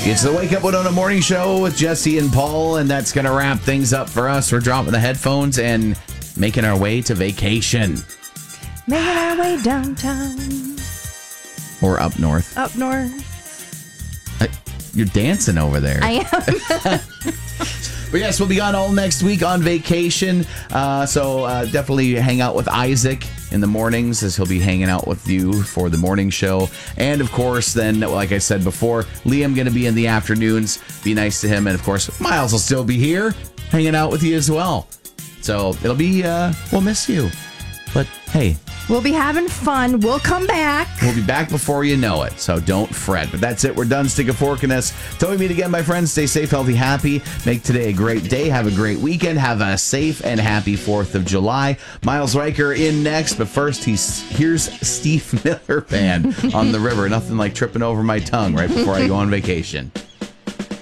It's the Wake Up Winona Morning Show with Jesse and Paul, and that's going to wrap things up for us. We're dropping the headphones and making our way to vacation. Making our way downtown. Or up north. Up north. You're dancing over there. I am. But yes, we'll be on all next week on vacation. So definitely hang out with Isaac in the mornings, as he'll be hanging out with you for the morning show. And of course, then, like I said before, Liam going to be in the afternoons. Be nice to him. And of course, Miles will still be here hanging out with you as well. So it'll be, we'll miss you. But hey, we'll be having fun. We'll come back. We'll be back before you know it, so don't fret. But that's it. We're done. Stick a fork in us. Till we meet again, my friends, stay safe, healthy, happy. Make today a great day. Have a great weekend. Have a safe and happy 4th of July. Miles Riker in next, but first, here's Steve Miller Band on the river. Nothing like tripping over my tongue right before I go on vacation.